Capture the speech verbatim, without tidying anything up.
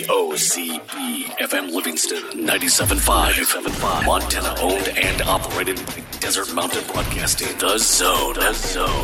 Z O C B F M Livingston ninety-seven point five, Montana owned and operated by Desert Mountain Broadcasting. The Zone. The Zone.